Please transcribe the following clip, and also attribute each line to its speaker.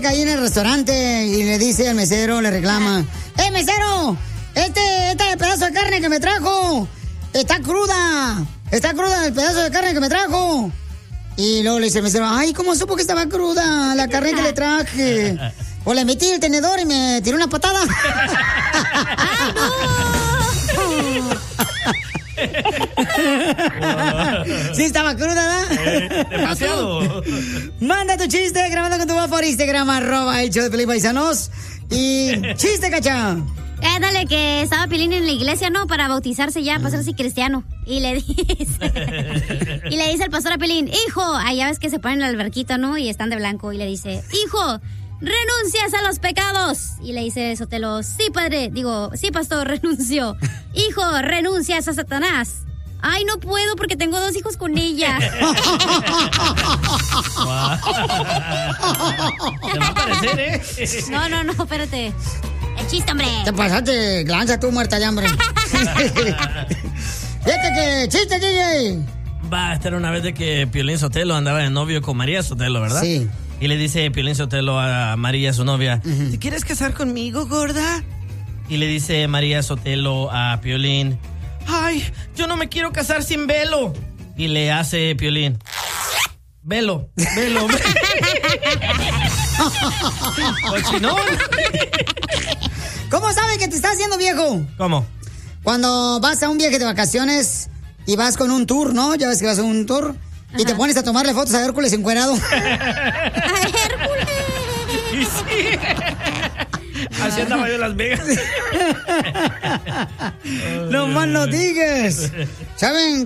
Speaker 1: llega ahí en el restaurante y le dice al mesero, le reclama: mesero! Este pedazo de carne que me trajo está cruda el pedazo de carne que me trajo. Y luego le dice el mesero: ay, ¿cómo supo que estaba cruda la carne que le traje? O le metí el tenedor y me tiró una patada. ¡Ay, no! Sí estaba cruda, ¿verdad?
Speaker 2: Demasiado.
Speaker 1: Manda tu chiste grabando con tu voz por Instagram, @el show de Piolín, paisanos. Y chiste, Cacha.
Speaker 3: Dale, que estaba Piolín en la iglesia, ¿no? Para bautizarse ya, para ser así cristiano. Y le dice el pastor a Piolín: hijo, ya ves que se ponen en el alberquito, ¿no? Y están de blanco. Y le dice: hijo, ¿renuncias a los pecados? Y le dice Sotelo: sí, padre. Digo, sí, pastor, renunció. Hijo, ¿renuncias a Satanás? Ay, no puedo porque tengo 2 hijos con ella.
Speaker 2: Te va a parecer, ¿eh?
Speaker 3: No, espérate. El chiste, hombre.
Speaker 1: Te pasaste, lanza tú, muerta de hambre. Fíjate que chiste, DJ.
Speaker 2: Va, esta era una vez de que Piolín Sotelo andaba de novio con María Sotelo, ¿verdad?
Speaker 1: Sí.
Speaker 2: Y le dice Piolín Sotelo a María, su novia: ¿te quieres casar conmigo, gorda? Y le dice María Sotelo a Piolín: ay, yo no me quiero casar sin velo. Y le hace Piolín: velo. Cochinón.
Speaker 1: ¿Cómo saben que te estás haciendo viejo?
Speaker 2: ¿Cómo?
Speaker 1: Cuando vas a un viaje de vacaciones y vas con un tour, ¿no? Ya ves que vas a un tour. Ajá. Y te pones a tomarle fotos a Hércules encuerado.
Speaker 3: ¡A Hércules!
Speaker 2: Y sí. Así andaba yo en Las Vegas.
Speaker 1: No más no digas. ¿Saben